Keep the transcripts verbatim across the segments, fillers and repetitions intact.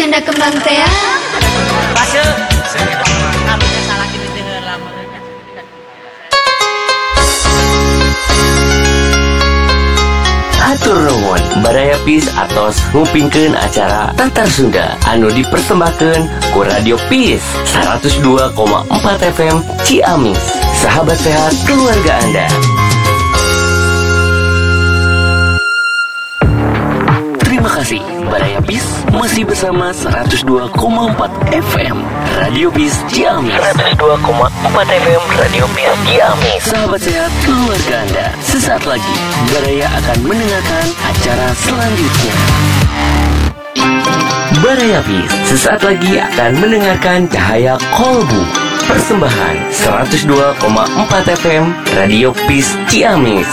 nyanda kembang teh. Paseu. Hatur nuhun Barayapis atos ngupingkeun acara Tatar Sunda anu dipersembahkeun ku Radio Peace seratus dua koma empat F M Ciamis. Sahabat sehat keluarga Anda. Terima kasih Barayapis masih bersama seratus dua koma empat F M Radio Peace Ciamis. seratus dua koma empat F M Radio Peace Ciamis. Sahabat sehat keluarga Anda, sesaat lagi Baraya akan mendengarkan acara selanjutnya. Barayapis sesaat lagi akan mendengarkan Cahaya Kolbu. Persembahan seratus dua koma empat F M Radio Peace Ciamis.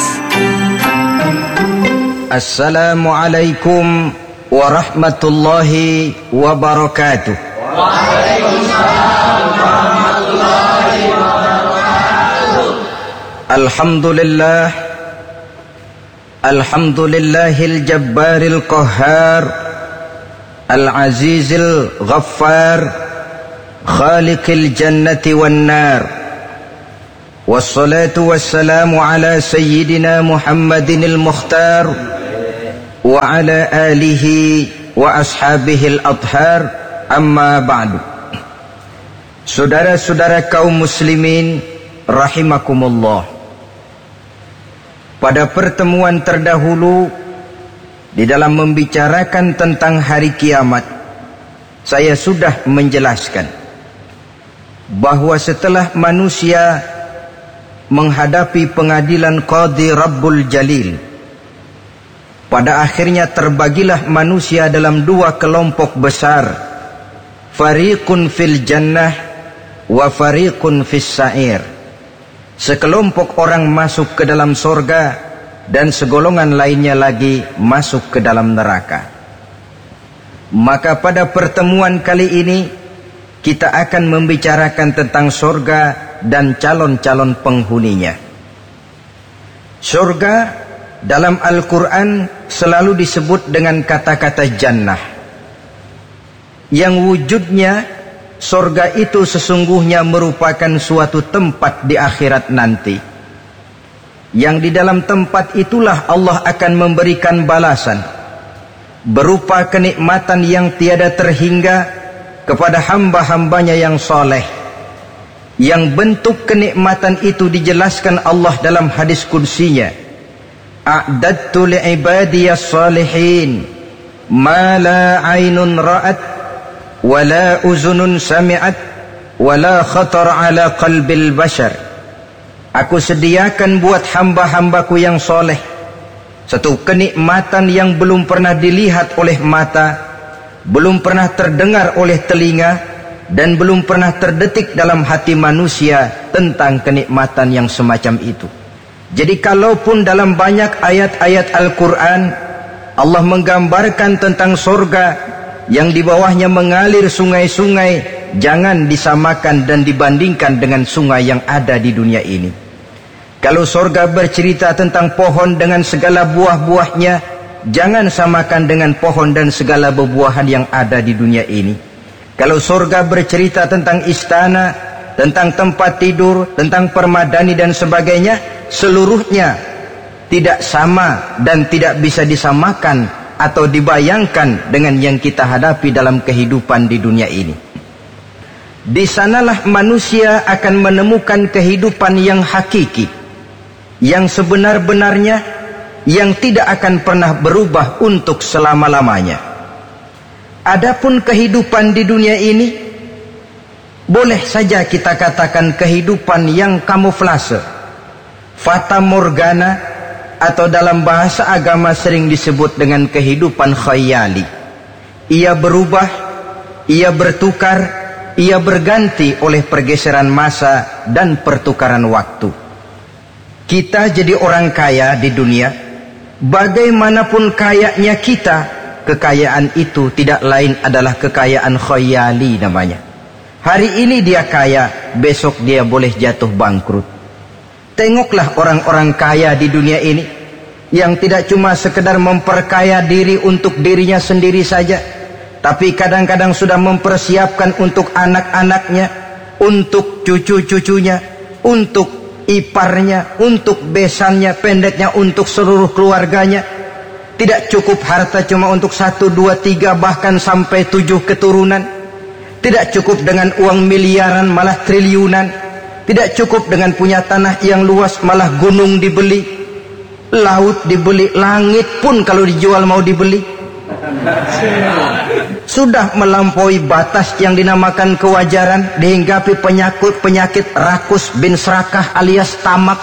Assalamualaikum warahmatullahi wabarakatuh. Waalaikumsalam warahmatullahi wabarakatuh. Alhamdulillah, alhamdulillahil jabbaril qahhar, al-azizil ghaffar, khaliqil jannati wan nar. Wassalatu wassalamu ala sayyidina Muhammadinil Mukhtar wa ala alihi wa ashabihil adhar, amma ba'du. Saudara-saudara kaum muslimin rahimakumullah. Pada pertemuan terdahulu di dalam membicarakan tentang hari kiamat, saya sudah menjelaskan bahwa setelah manusia menghadapi pengadilan Qadhi Rabbul Jalil, pada akhirnya terbagilah manusia dalam dua kelompok besar, fariqun fil jannah wa fariqun fis sa'ir. Sekelompok orang masuk ke dalam sorga dan segolongan lainnya lagi masuk ke dalam neraka. Maka pada pertemuan kali ini kita akan membicarakan tentang sorga dan calon-calon penghuninya. Surga dalam Al-Quran selalu disebut dengan kata-kata jannah, yang wujudnya surga itu sesungguhnya merupakan suatu tempat di akhirat nanti, yang di dalam tempat itulah Allah akan memberikan balasan berupa kenikmatan yang tiada terhingga kepada hamba-hambanya yang soleh, yang bentuk kenikmatan itu dijelaskan Allah dalam hadis qudsinya, a'dadtu li'ibadiyas salihin ma la aynun ra'at wa la uzunun sami'at wa la khatar ala qalbil bashar. Aku sediakan buat hamba-hambaku yang soleh satu kenikmatan yang belum pernah dilihat oleh mata, belum pernah terdengar oleh telinga, dan belum pernah terdetik dalam hati manusia tentang kenikmatan yang semacam itu. Jadi kalaupun dalam banyak ayat-ayat Al-Quran Allah menggambarkan tentang surga yang di bawahnya mengalir sungai-sungai, jangan disamakan dan dibandingkan dengan sungai yang ada di dunia ini. Kalau surga bercerita tentang pohon dengan segala buah-buahnya, jangan samakan dengan pohon dan segala buah-buahan yang ada di dunia ini. Kalau surga bercerita tentang istana, tentang tempat tidur, tentang permadani dan sebagainya, seluruhnya tidak sama dan tidak bisa disamakan atau dibayangkan dengan yang kita hadapi dalam kehidupan di dunia ini. Di sanalah manusia akan menemukan kehidupan yang hakiki, yang sebenar-benarnya, yang tidak akan pernah berubah untuk selama-lamanya. Adapun kehidupan di dunia ini, boleh saja kita katakan kehidupan yang kamuflase, fata morgana, atau dalam bahasa agama sering disebut dengan kehidupan khayali. Ia berubah, ia bertukar, ia berganti oleh pergeseran masa dan pertukaran waktu. Kita jadi orang kaya di dunia, bagaimanapun kayanya kita, kekayaan itu tidak lain adalah kekayaan khayali namanya. Hari ini dia kaya, besok dia boleh jatuh bangkrut. Tengoklah orang-orang kaya di dunia ini yang tidak cuma sekedar memperkaya diri untuk dirinya sendiri saja, tapi kadang-kadang sudah mempersiapkan untuk anak-anaknya, untuk cucu-cucunya, untuk iparnya, untuk besannya, pendeknya untuk seluruh keluarganya. Tidak cukup harta cuma untuk satu, dua, tiga, bahkan sampai tujuh keturunan. Tidak cukup dengan uang miliaran, malah triliunan. Tidak cukup dengan punya tanah yang luas, malah gunung dibeli, laut dibeli, langit pun kalau dijual mau dibeli. Sudah melampaui batas yang dinamakan kewajaran, dihinggapi penyakit-penyakit rakus bin serakah alias tamak,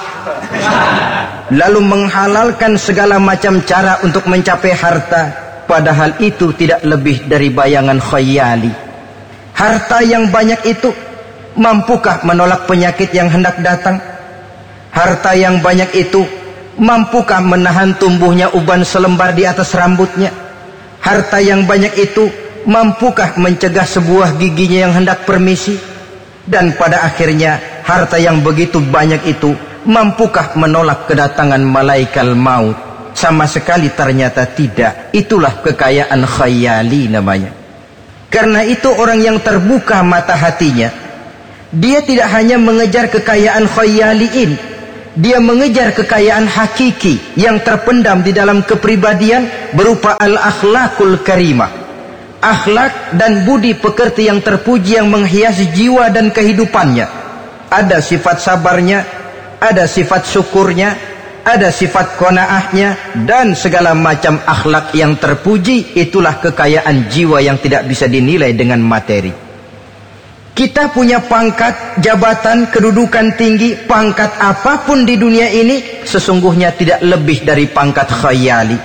lalu menghalalkan segala macam cara untuk mencapai harta, padahal itu tidak lebih dari bayangan khayali. Harta yang banyak itu mampukah menolak penyakit yang hendak datang? Harta yang banyak itu mampukah menahan tumbuhnya uban selembar di atas rambutnya? Harta yang banyak itu mampukah mencegah sebuah giginya yang hendak permisi? Dan pada akhirnya harta yang begitu banyak itu mampukah menolak kedatangan malaikat maut? Sama sekali ternyata tidak. Itulah kekayaan khayali namanya. Karena itu orang yang terbuka mata hatinya, dia tidak hanya mengejar kekayaan khayali ini, dia mengejar kekayaan hakiki yang terpendam di dalam kepribadian berupa al-akhlakul karimah, akhlak dan budi pekerti yang terpuji yang menghiasi jiwa dan kehidupannya. Ada sifat sabarnya, ada sifat syukurnya, ada sifat qanaahnya, dan segala macam akhlak yang terpuji. Itulah kekayaan jiwa yang tidak bisa dinilai dengan materi. Kita punya pangkat, jabatan, kedudukan tinggi, pangkat apapun di dunia ini sesungguhnya tidak lebih dari pangkat khayali.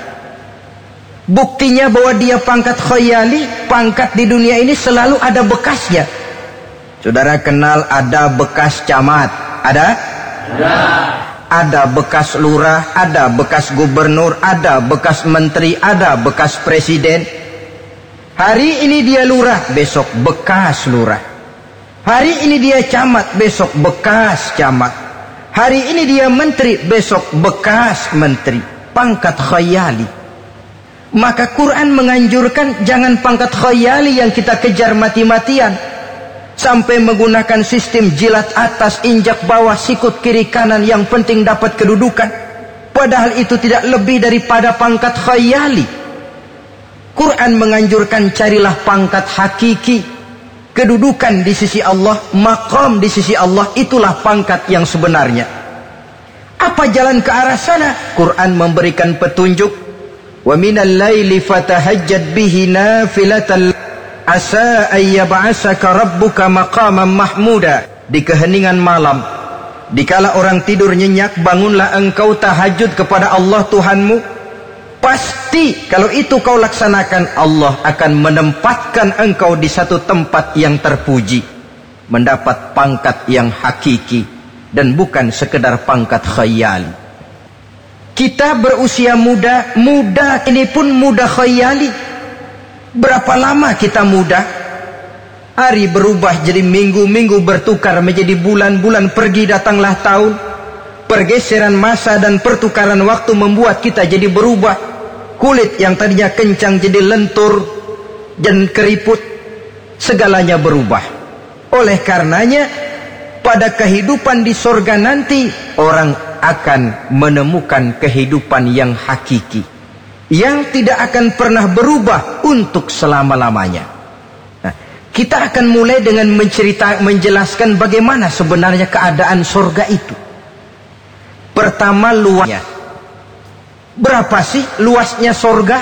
Buktinya bahwa dia pangkat khayali, pangkat di dunia ini selalu ada bekasnya. Saudara kenal ada bekas camat? Ada? Ada. Ada bekas lurah, ada bekas gubernur, ada bekas menteri, ada bekas presiden. Hari ini dia lurah, besok bekas lurah. Hari ini dia camat, besok bekas camat. Hari ini dia menteri, besok bekas menteri. Pangkat khayali. Maka Quran menganjurkan jangan pangkat khayali yang kita kejar mati-matian, sampai menggunakan sistem jilat atas, injak bawah, sikut kiri kanan, yang penting dapat kedudukan. Padahal itu tidak lebih daripada pangkat khayali. Quran menganjurkan carilah pangkat hakiki, kedudukan di sisi Allah, maqam di sisi Allah. Itulah pangkat yang sebenarnya. Apa jalan ke arah sana? Quran memberikan petunjuk. Wa minal laili fatahajjad bihi nafilatan asa ayyab'asaka rabbuka maqaman mahmuda. Di keheningan malam, dikala orang tidur nyenyak, bangunlah engkau tahajud kepada Allah Tuhanmu. Pasti kalau itu kau laksanakan, Allah akan menempatkan engkau di satu tempat yang terpuji, mendapat pangkat yang hakiki dan bukan sekedar pangkat khayali. Kita berusia muda, muda ini pun muda khayali. Berapa lama kita muda? Hari berubah jadi minggu, minggu bertukar menjadi bulan, bulan pergi datanglah tahun. Pergeseran masa dan pertukaran waktu membuat kita jadi berubah. Kulit yang tadinya kencang jadi lentur dan keriput. Segalanya berubah. Oleh karenanya, pada kehidupan di sorga nanti, orang akan menemukan kehidupan yang hakiki, yang tidak akan pernah berubah untuk selama-lamanya. Nah, kita akan mulai dengan mencerita, menjelaskan bagaimana sebenarnya keadaan sorga itu. Pertama, luasnya. Berapa sih luasnya sorga?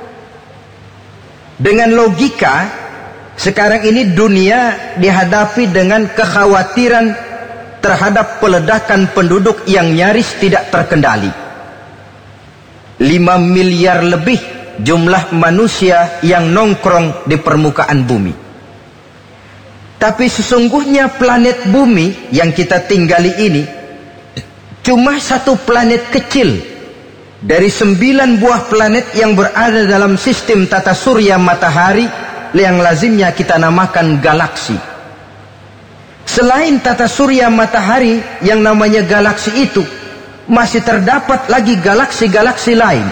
Dengan logika, sekarang ini dunia dihadapi dengan kekhawatiran terhadap peledakan penduduk yang nyaris tidak terkendali. lima miliar lebih jumlah manusia yang nongkrong di permukaan bumi. Tapi sesungguhnya planet bumi yang kita tinggali ini cuma satu planet kecil dari sembilan buah planet yang berada dalam sistem tata surya matahari yang lazimnya kita namakan galaksi. Selain tata surya matahari yang namanya galaksi itu, masih terdapat lagi galaksi-galaksi lain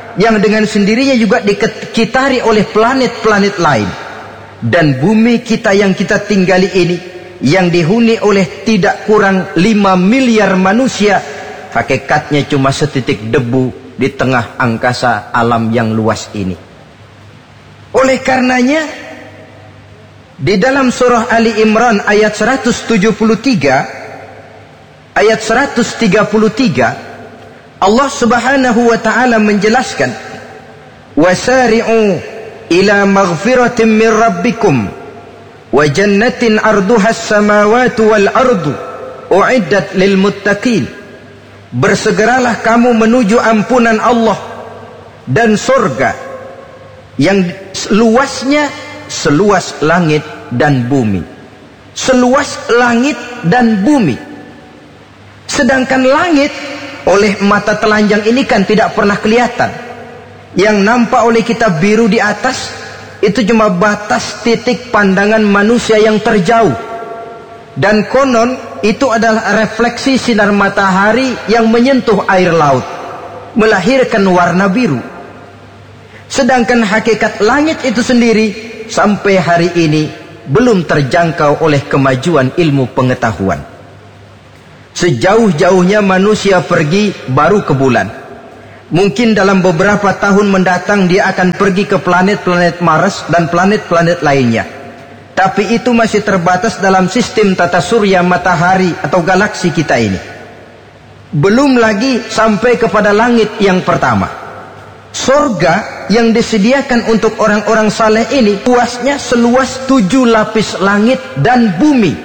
yang dengan sendirinya juga dikitari oleh planet-planet lain. Dan bumi kita yang kita tinggali ini, yang dihuni oleh tidak kurang lima miliar manusia, hakikatnya cuma setitik debu di tengah angkasa alam yang luas ini. Oleh karenanya, di dalam surah Ali Imran ayat seratus tujuh puluh tiga, ayat seratus tiga puluh tiga, Allah Subhanahu wa taala menjelaskan, wasari'u ila maghfiratin min rabbikum wa jannatin arduha as-samawati wal ardu uiddat lil muttaqin. Bersegeralah kamu menuju ampunan Allah dan surga yang luasnya seluas langit dan bumi. Seluas langit dan bumi. Sedangkan langit oleh mata telanjang ini kan tidak pernah kelihatan. Yang nampak oleh kita biru di atas itu cuma batas titik pandangan manusia yang terjauh. Dan konon itu adalah refleksi sinar matahari yang menyentuh air laut, melahirkan warna biru. Sedangkan hakikat langit itu sendiri sampai hari ini belum terjangkau oleh kemajuan ilmu pengetahuan. Sejauh-jauhnya manusia pergi baru ke bulan. Mungkin dalam beberapa tahun mendatang dia akan pergi ke planet-planet Mars dan planet-planet lainnya. Tapi itu masih terbatas dalam sistem tata surya matahari atau galaksi kita ini. Belum lagi sampai kepada langit yang pertama. Surga yang disediakan untuk orang-orang saleh ini luasnya seluas tujuh lapis langit dan bumi.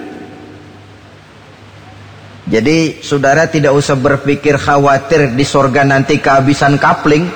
Jadi saudara tidak usah berpikir khawatir di surga nanti kehabisan kapling.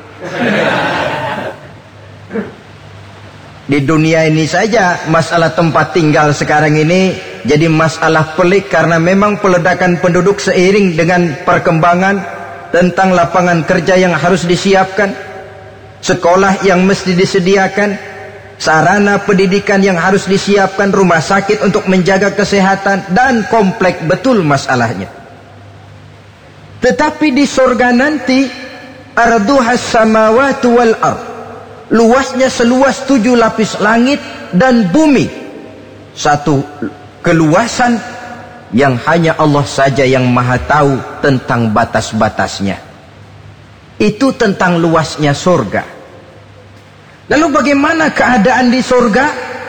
Di dunia ini saja masalah tempat tinggal sekarang ini jadi masalah pelik, karena memang peledakan penduduk seiring dengan perkembangan tentang lapangan kerja yang harus disiapkan, sekolah yang mesti disediakan, sarana pendidikan yang harus disiapkan, rumah sakit untuk menjaga kesehatan, dan kompleks betul masalahnya. Tetapi di surga nanti arduhas samawati wal ard, luasnya seluas tujuh lapis langit dan bumi. Satu keluasan yang hanya Allah saja yang maha tahu tentang batas-batasnya. Itu tentang luasnya surga. Lalu bagaimana keadaan di surga?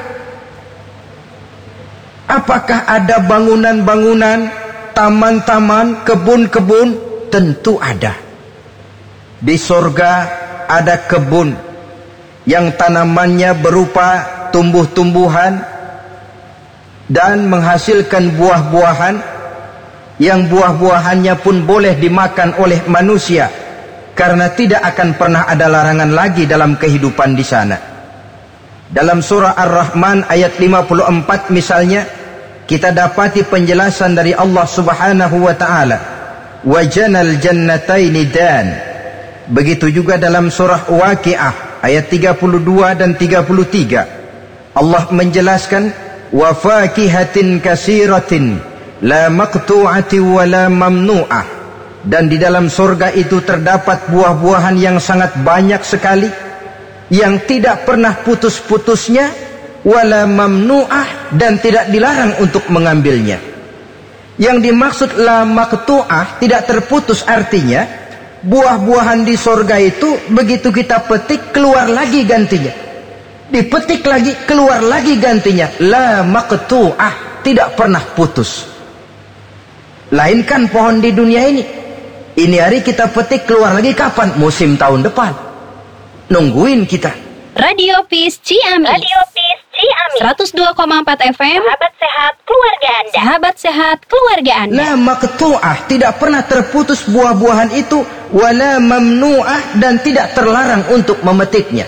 Apakah ada bangunan-bangunan, taman-taman, kebun-kebun? Tentu ada. Di surga ada kebun yang tanamannya berupa tumbuh-tumbuhan dan menghasilkan buah-buahan, yang buah-buahannya pun boleh dimakan oleh manusia, karena tidak akan pernah ada larangan lagi dalam kehidupan di sana. Dalam surah Ar-Rahman ayat lima puluh empat misalnya, kita dapati penjelasan dari Allah Subhanahu wa taala, "Wajanal jannataini dan." Begitu juga dalam surah Waqiah ayat tiga puluh dua dan tiga puluh tiga, Allah menjelaskan, "Wa fakihatin kasiratin la maqtu'ati wa la mamnu'ah." Dan di dalam surga itu terdapat buah-buahan yang sangat banyak sekali, yang tidak pernah putus-putusnya, wala mamnu'ah, dan tidak dilarang untuk mengambilnya. Yang dimaksud la maqtu'ah, tidak terputus, artinya buah-buahan di surga itu begitu kita petik keluar lagi gantinya, dipetik lagi keluar lagi gantinya. La maqtu'ah, tidak pernah putus. Lainkan pohon di dunia ini, ini hari kita petik keluar lagi kapan? Musim tahun depan. Nungguin kita. Radio Peace Ciamis. Radio Peace Ciamis. seratus dua koma empat F M. Sahabat sehat keluarga Anda. Sahabat sehat keluarga Anda. La maqtu'ah, tidak pernah terputus buah-buahan itu, wala mamnu'ah, dan tidak terlarang untuk memetiknya.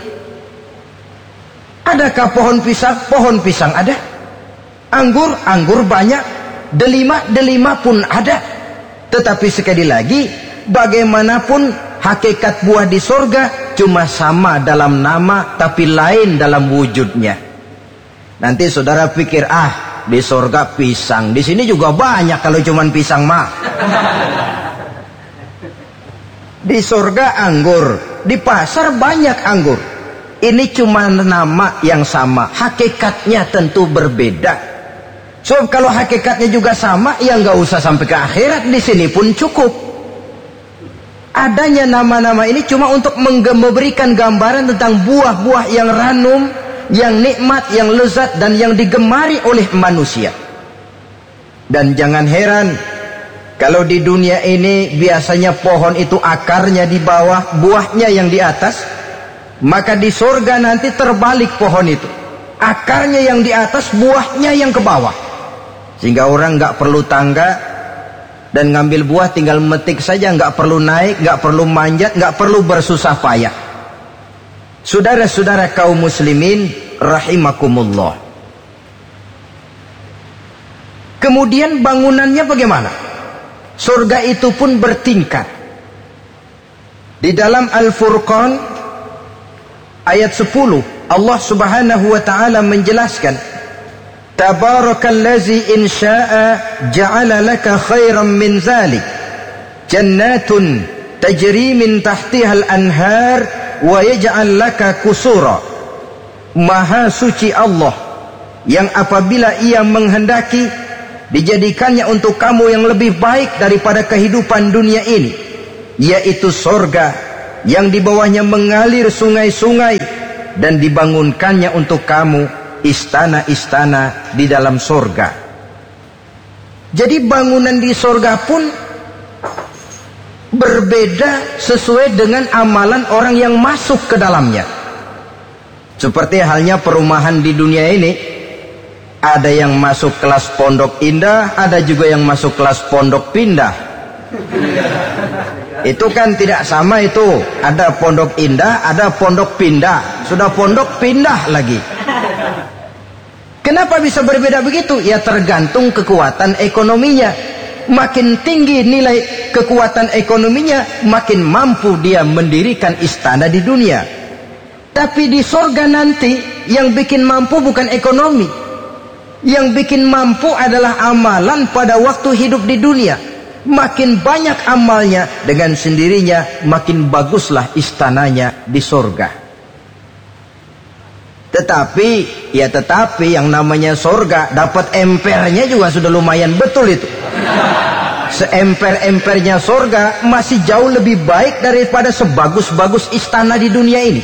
Adakah pohon pisang? Pohon pisang ada. Anggur, anggur banyak. Delima, delima pun ada. Tetapi sekali lagi, bagaimanapun hakikat buah di surga cuma sama dalam nama, tapi lain dalam wujudnya. Nanti saudara pikir, ah di surga pisang, di sini juga banyak kalau cuma pisang mah. Di surga anggur, Di pasar banyak anggur. Ini cuma nama yang sama, hakikatnya tentu berbeda. So kalau hakikatnya juga sama, ya nggak usah sampai ke akhirat, di sini pun cukup. Adanya nama-nama ini cuma untuk memberikan gambaran tentang buah-buah yang ranum, yang nikmat, yang lezat, dan yang digemari oleh manusia. Dan jangan heran, kalau di dunia ini biasanya pohon itu akarnya di bawah, buahnya yang di atas, maka di surga nanti terbalik pohon itu. Akarnya yang di atas, buahnya yang ke bawah. Sehingga orang nggak perlu tangga dan ngambil buah, tinggal metik saja, nggak perlu naik, nggak perlu manjat, nggak perlu bersusah payah. Saudara-saudara kaum muslimin rahimakumullah. Kemudian bangunannya bagaimana? Surga itu pun bertingkat. Di dalam Al-Furqan ayat sepuluh, Allah Subhanahu wa taala menjelaskan, Tabarakallazi in syaa'a ja'ala laka khairan min zalik jannatun tajri min tahtihal anhar wa yaj'al laka kusura. Maha suci Allah yang apabila ia menghendaki dijadikannya untuk kamu yang lebih baik daripada kehidupan dunia ini, yaitu sorga yang di bawahnya mengalir sungai-sungai, dan dibangunkannya untuk kamu istana-istana di dalam sorga. Jadi bangunan di sorga pun berbeda sesuai dengan amalan orang yang masuk ke dalamnya. Seperti halnya perumahan di dunia ini, ada yang masuk kelas pondok indah, ada juga yang masuk kelas pondok pindah. Itu kan tidak sama itu. Ada pondok indah, ada pondok pindah. Sudah pondok pindah lagi. Kenapa bisa berbeda begitu? Ya tergantung kekuatan ekonominya. Makin tinggi nilai kekuatan ekonominya, makin mampu dia mendirikan istana di dunia. Tapi di sorga nanti, yang bikin mampu bukan ekonomi. Yang bikin mampu adalah amalan pada waktu hidup di dunia. Makin banyak amalnya, dengan sendirinya makin baguslah istananya di sorga. Tetapi, ya tetapi yang namanya sorga, dapat empernya juga sudah lumayan betul itu. Seemper-empernya sorga masih jauh lebih baik daripada sebagus-bagus istana di dunia ini.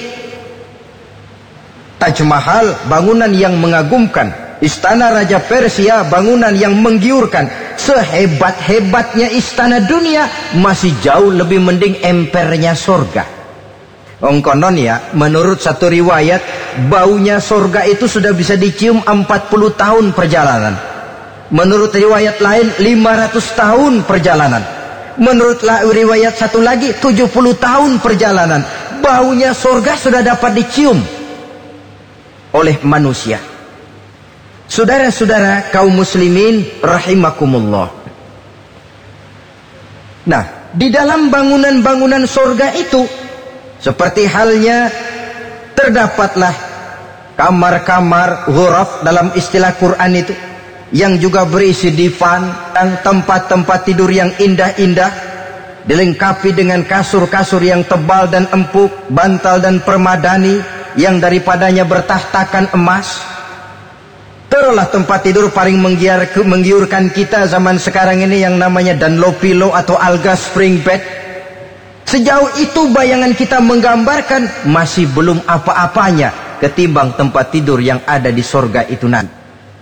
Taj Mahal, bangunan yang mengagumkan. Istana Raja Persia, bangunan yang menggiurkan. Sehebat-hebatnya istana dunia, masih jauh lebih mending empernya sorga. Ong konon ya, menurut satu riwayat, baunya sorga itu sudah bisa dicium empat puluh tahun perjalanan. Menurut riwayat lain, lima ratus tahun perjalanan. Menurut riwayat satu lagi, tujuh puluh tahun perjalanan. Baunya sorga sudah dapat dicium oleh manusia. Saudara-saudara kaum muslimin rahimakumullah. Nah, di dalam bangunan-bangunan sorga itu, seperti halnya terdapatlah kamar-kamar ghuraf dalam istilah Quran itu, yang juga berisi divan dan tempat-tempat tidur yang indah-indah, dilengkapi dengan kasur-kasur yang tebal dan empuk, bantal dan permadani yang daripadanya bertahtakan emas. Terulah tempat tidur paling menggiur, menggiurkan kita zaman sekarang ini yang namanya Dunlopillow atau Alga Spring Bed. Sejauh itu bayangan kita menggambarkan masih belum apa-apanya ketimbang tempat tidur yang ada di sorga itu nanti.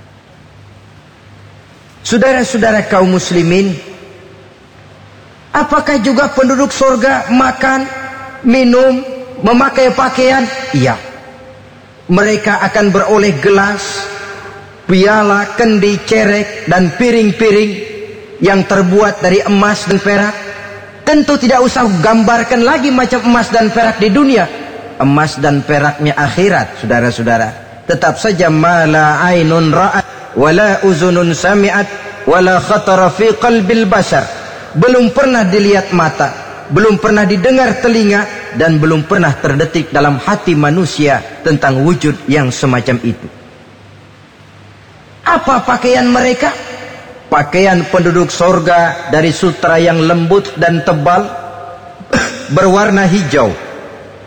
Saudara-saudara kaum muslimin, apakah juga penduduk sorga makan, minum, memakai pakaian? Iya. Mereka akan beroleh gelas, piala, kendi, cerek, dan piring-piring yang terbuat dari emas dan perak. Tentu tidak usah gambarkan lagi macam emas dan perak di dunia. Emas dan peraknya akhirat, saudara-saudara. Tetap saja mala ainun ra'at wala uzunun sami'at wala khatara fi qalbil bashar. Belum pernah dilihat mata, belum pernah didengar telinga, dan belum pernah terdetik dalam hati manusia tentang wujud yang semacam itu. Apa pakaian mereka? Pakaian penduduk sorga dari sutra yang lembut dan tebal, berwarna hijau,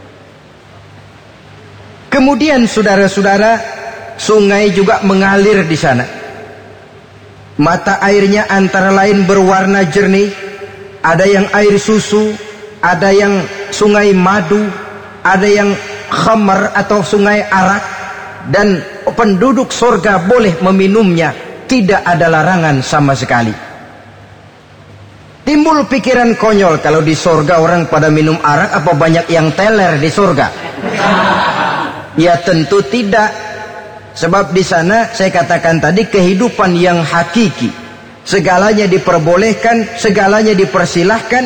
Kemudian saudara-saudara, sungai juga mengalir di sana. Mata airnya antara lain berwarna jernih, ada yang air susu, ada yang sungai madu, ada yang khamar atau sungai arak, dan penduduk surga boleh meminumnya, tidak ada larangan sama sekali. Timbul pikiran konyol, kalau di surga orang pada minum arak, apa banyak yang teler di surga? Ya tentu tidak. Sebab di sana saya katakan tadi kehidupan yang hakiki, segalanya diperbolehkan, segalanya dipersilahkan.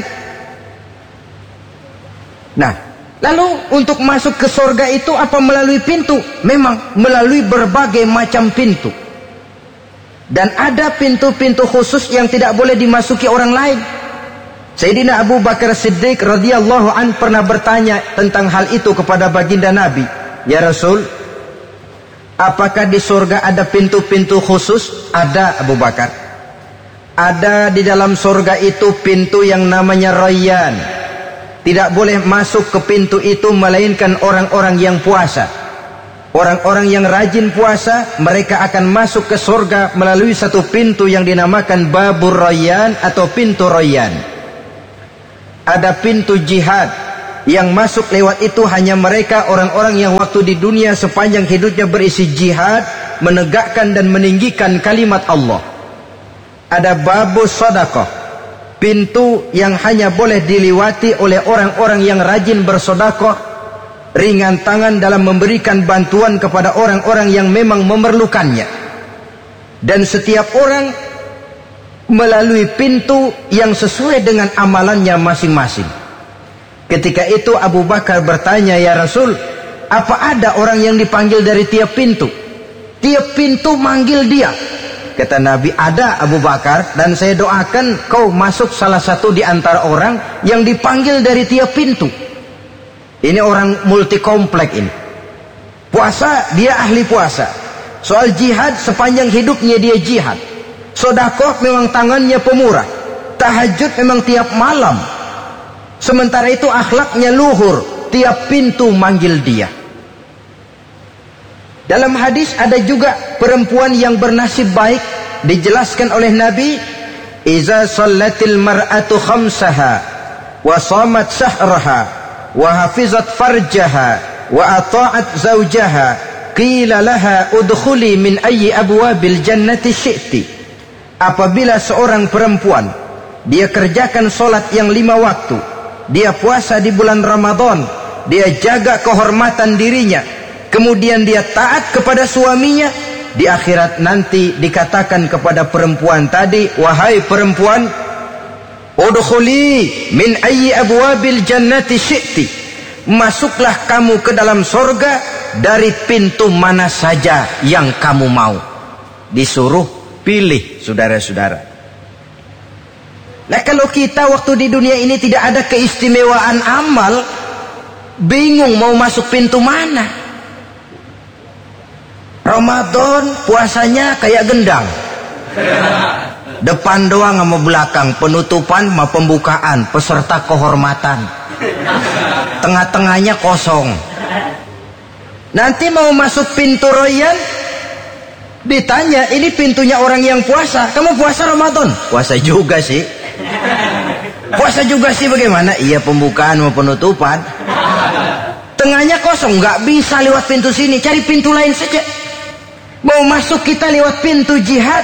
Nah, lalu untuk masuk ke surga itu apa melalui pintu? Memang melalui berbagai macam pintu. Dan ada pintu-pintu khusus yang tidak boleh dimasuki orang lain. Sayyidina Abu Bakar Siddiq radhiyallahu an pernah bertanya tentang hal itu kepada baginda Nabi. Ya Rasul, apakah di surga ada pintu-pintu khusus? Ada, Abu Bakar. Ada di dalam surga itu pintu yang namanya Rayyan. Tidak boleh masuk ke pintu itu melainkan orang-orang yang puasa. Orang-orang yang rajin puasa, mereka akan masuk ke surga melalui satu pintu yang dinamakan Babur Rayyan atau pintu Rayyan. Ada pintu jihad, yang masuk lewat itu hanya mereka orang-orang yang waktu di dunia sepanjang hidupnya berisi jihad, menegakkan dan meninggikan kalimat Allah. Ada Babus Sadaqah, pintu yang hanya boleh dilewati oleh orang-orang yang rajin bersedekah, ringan tangan dalam memberikan bantuan kepada orang-orang yang memang memerlukannya. Dan setiap orang melalui pintu yang sesuai dengan amalannya masing-masing. Ketika itu Abu Bakar bertanya, ya Rasul, apa ada orang yang dipanggil dari tiap pintu? Tiap pintu manggil dia. Kata Nabi, ada Abu Bakar, dan saya doakan kau masuk salah satu di antara orang yang dipanggil dari tiap pintu. Ini orang multi komplek ini. Puasa, dia ahli puasa. Soal jihad, sepanjang hidupnya dia jihad. Sedekah memang tangannya pemurah. Tahajud memang tiap malam. Sementara itu akhlaknya luhur, tiap pintu manggil dia. Dalam hadis ada juga perempuan yang bernasib baik, dijelaskan oleh Nabi, iza sallatil mar'atu khamsaha wa shamat shahraha wa hafizat farjaha wa ata'at zawjaha qila laha udkhuli min ayyi abwabil jannati syi'ti. Apabila seorang perempuan dia kerjakan solat yang lima waktu, dia puasa di bulan Ramadan, dia jaga kehormatan dirinya, kemudian dia taat kepada suaminya, di akhirat nanti dikatakan kepada perempuan tadi, wahai perempuan, udkhuli min ayyi abwabil jannati syi'ti, masuklah kamu ke dalam surga dari pintu mana saja yang kamu mau. Disuruh pilih, saudara-saudara. Nah, kalau kita waktu di dunia ini tidak ada keistimewaan amal, bingung mau masuk pintu mana. Ramadan puasanya kayak gendang, depan doang sama belakang, penutupan sama pembukaan, peserta kehormatan, tengah-tengahnya kosong. Nanti mau masuk pintu Rayyan, ditanya, ini pintunya orang yang puasa, kamu puasa Ramadan? Puasa juga sih. Puasa juga sih, bagaimana? Iya, pembukaan mau penutupan. Tengahnya kosong, nggak bisa lewat pintu sini, cari pintu lain saja. Mau masuk kita lewat pintu jihad,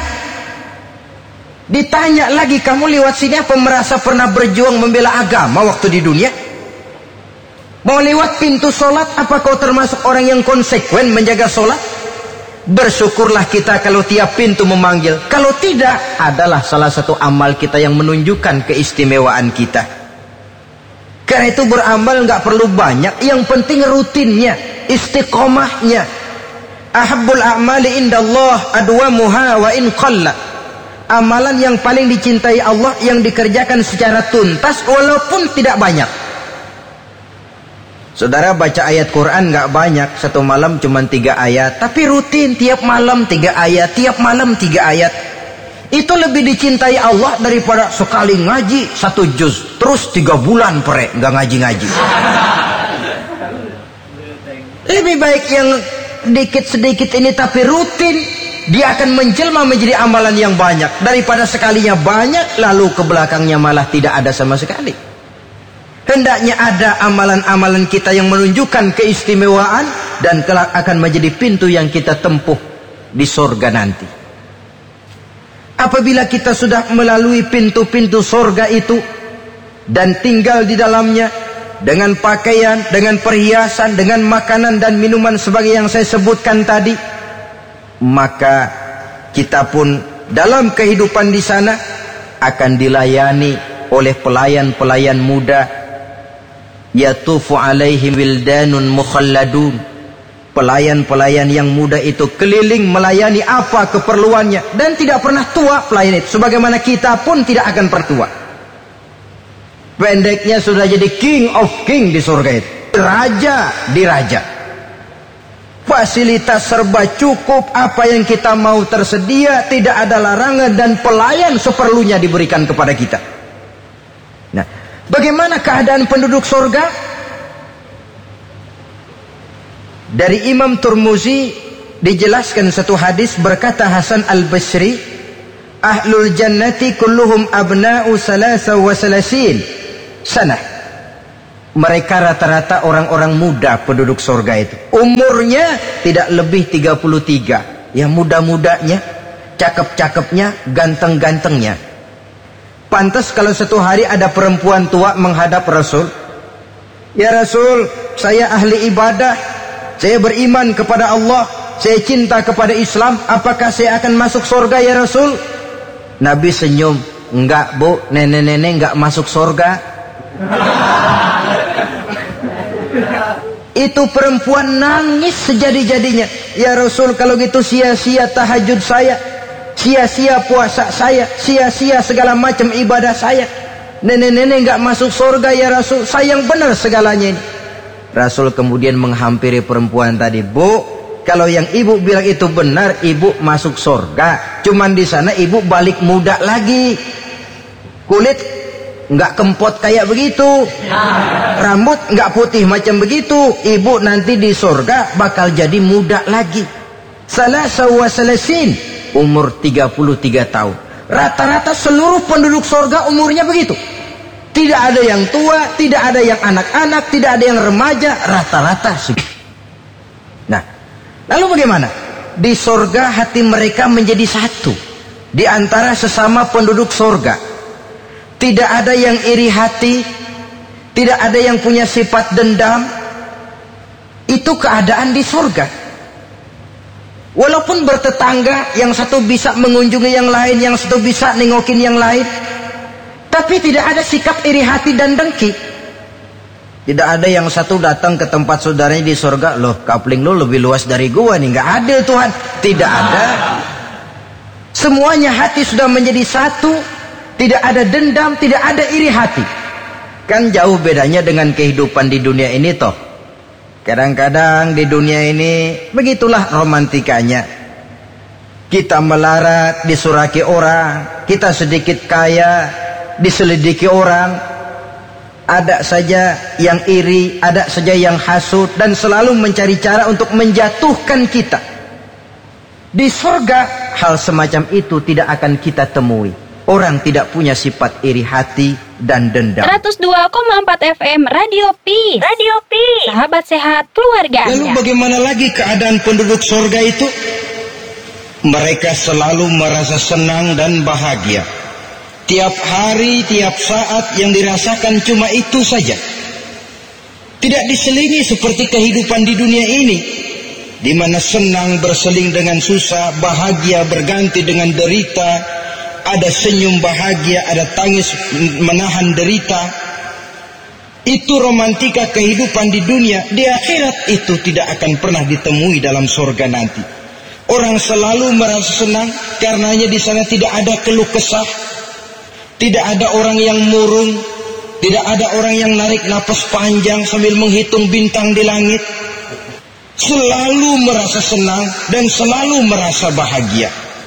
ditanya lagi, kamu lewat sini apa merasa pernah berjuang membela agama waktu di dunia? Mau lewat pintu solat, apa kau termasuk orang yang konsekuen menjaga solat? Bersyukurlah kita kalau tiap pintu memanggil. Kalau tidak, adalah salah satu amal kita yang menunjukkan keistimewaan kita. Karena itu beramal nggak perlu banyak, yang penting rutinnya, istiqomahnya. Ahabbul a'mali indallah adwamuha wa in qalla. Amalan yang paling dicintai Allah yang dikerjakan secara tuntas walaupun tidak banyak. Saudara baca ayat Quran nggak banyak, satu malam cuma tiga ayat, tapi rutin tiap malam tiga ayat, tiap malam tiga ayat. Itu lebih dicintai Allah daripada sekali ngaji satu juz, terus tiga bulan pere nggak ngaji-ngaji. Lebih baik yang dikit sedikit ini tapi rutin, dia akan menjelma menjadi amalan yang banyak daripada sekalinya banyak lalu ke belakangnya malah tidak ada sama sekali. Hendaknya ada amalan-amalan kita yang menunjukkan keistimewaan dan kelak akan menjadi pintu yang kita tempuh di sorga nanti. Apabila kita sudah melalui pintu-pintu sorga itu dan tinggal di dalamnya dengan pakaian, dengan perhiasan, dengan makanan dan minuman sebagai yang saya sebutkan tadi, maka kita pun dalam kehidupan di sana akan dilayani oleh pelayan-pelayan muda. Yatufu alaihim wildanun mukhalladun. Pelayan-pelayan yang muda itu keliling melayani apa keperluannya dan tidak pernah tua pelayan itu, sebagaimana kita pun tidak akan pertua. Pendeknya sudah jadi king of king di surga itu, raja di raja. Fasilitas serba cukup, apa yang kita mau tersedia, tidak ada larangan dan pelayan seperlunya diberikan kepada kita. Nah, bagaimana keadaan penduduk surga? Dari Imam Turmuzi dijelaskan satu hadis, berkata Hasan al-Basri, ahlul jannati kulluhum abna'u salasa wa salasin sana. Mereka rata-rata orang-orang muda penduduk surga itu. Umurnya tidak lebih tiga puluh tiga. Ya, muda-mudanya, cakep-cakepnya, ganteng-gantengnya. Pantas kalau satu hari ada perempuan tua menghadap Rasul, ya Rasul, saya ahli ibadah, saya beriman kepada Allah, saya cinta kepada Islam, apakah saya akan masuk surga ya Rasul? Nabi senyum, enggak bu, nenek-nenek enggak masuk surga. Itu perempuan nangis sejadi-jadinya. Ya Rasul, kalau gitu sia-sia tahajud saya, sia-sia puasa saya, sia-sia segala macam ibadah saya. Nenek-nenek enggak masuk surga ya Rasul, sayang benar segalanya ini. Rasul kemudian menghampiri perempuan tadi, bu, kalau yang ibu bilang itu benar, ibu masuk surga. Cuman di sana ibu balik muda lagi, kulit nggak kempot kayak begitu, rambut nggak putih macam begitu. Ibu nanti di surga bakal jadi muda lagi. Salasa wa salasin, umur tiga puluh tiga tahun. Rata-rata seluruh penduduk surga umurnya begitu. Tidak ada yang tua, tidak ada yang anak-anak, tidak ada yang remaja, rata-rata segitu. Nah, lalu bagaimana? Di surga hati mereka menjadi satu di antara sesama penduduk surga. Tidak ada yang iri hati, tidak ada yang punya sifat dendam. Itu keadaan di surga. Walaupun bertetangga, yang satu bisa mengunjungi yang lain, yang satu bisa nengokin yang lain, tapi tidak ada sikap iri hati dan dengki. Tidak ada yang satu datang ke tempat saudaranya di surga, loh kapling lo lebih luas dari gua nih, nggak adil Tuhan. Tidak ada. Semuanya hati sudah menjadi satu, tidak ada dendam, tidak ada iri hati. Kan jauh bedanya dengan kehidupan di dunia ini toh. Kadang-kadang di dunia ini begitulah romantikanya. Kita melarat, disuraki orang, kita sedikit kaya, diselidiki orang, ada saja yang iri, ada saja yang hasud, dan selalu mencari cara untuk menjatuhkan kita. Di surga hal semacam itu tidak akan kita temui. Orang tidak punya sifat iri hati dan dendam. seratus dua koma empat F M Radio Peace. Radio Peace. Sahabat sehat keluarga Anda. Lalu bagaimana lagi keadaan penduduk surga itu? Mereka selalu merasa senang dan bahagia. Tiap hari, tiap saat yang dirasakan cuma itu saja. Tidak diselingi seperti kehidupan di dunia ini, di mana senang berseling dengan susah, bahagia berganti dengan derita, ada senyum bahagia, ada tangis menahan derita. Itu romantika kehidupan di dunia. Di akhirat itu tidak akan pernah ditemui dalam surga nanti. Orang selalu merasa senang karenanya di sana tidak ada keluh kesah. Tidak ada orang yang murung, tidak ada orang yang narik napas panjang sambil menghitung bintang di langit. Selalu merasa senang dan selalu merasa bahagia.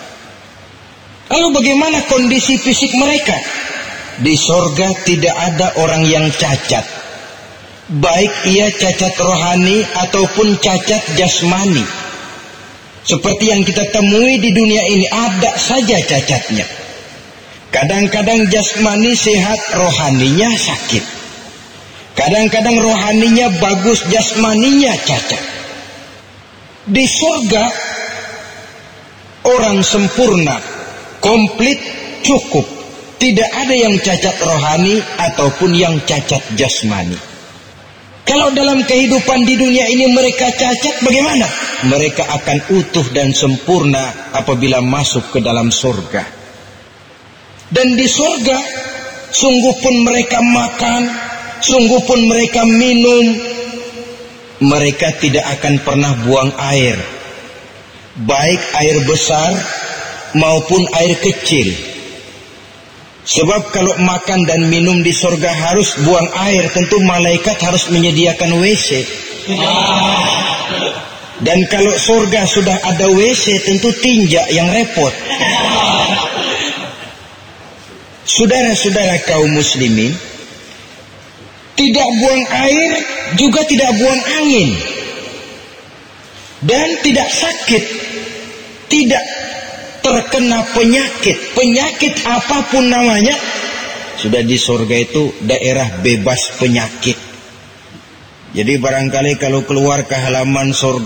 Lalu bagaimana kondisi fisik mereka? Di surga tidak ada orang yang cacat, baik ia cacat rohani ataupun cacat jasmani. Seperti yang kita temui di dunia ini, ada saja cacatnya. Kadang-kadang jasmani sehat, rohaninya sakit. Kadang-kadang rohaninya bagus, jasmaninya cacat. Di surga orang sempurna, komplit, cukup. Tidak ada yang cacat rohani ataupun yang cacat jasmani. Kalau dalam kehidupan di dunia ini mereka cacat, bagaimana? Mereka akan utuh dan sempurna apabila masuk ke dalam surga. Dan di surga, sungguh pun mereka makan, sungguh pun mereka minum, mereka tidak akan pernah buang air, baik air besar maupun air kecil. Sebab kalau makan dan minum di surga harus buang air, tentu malaikat harus menyediakan W C. Dan kalau surga sudah ada W C, tentu tinja yang repot. Saudara-saudara kaum muslimin, tidak buang air juga tidak buang angin, dan tidak sakit, tidak terkena penyakit, penyakit apapun namanya. Sudah di surga itu daerah bebas penyakit. Jadi barangkali kalau keluar ke halaman surga